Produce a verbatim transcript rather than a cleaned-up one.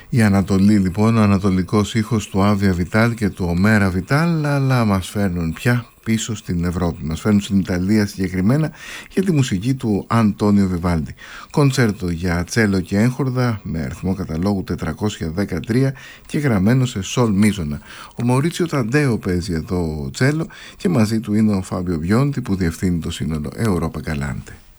Η Ανατολή λοιπόν, ο ανατολικός ήχος του Άβια Βιτάλ και του Ομέρα Βιτάλ, αλλά μας φέρνουν πια πίσω στην Ευρώπη. Μας φέρνουν στην Ιταλία συγκεκριμένα για τη μουσική του Αντώνιο Βιβάλντι. Κοντσέρτο για τσέλο και έγχορδα με αριθμό καταλόγου τετρακόσια δεκατρία και γραμμένο σε σολ μίζωνα. Ο Μαουρίτσιο Ταντέο παίζει εδώ τσέλο και μαζί του είναι ο Φάμπιο Μπιόντι που διευθύνει το σύνολο Europa Galante.